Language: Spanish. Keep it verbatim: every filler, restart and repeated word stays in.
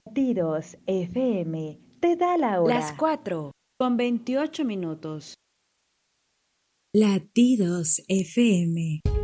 Latidos F M te da la hora. Las cuatro con veintiocho minutos. Latidos F M.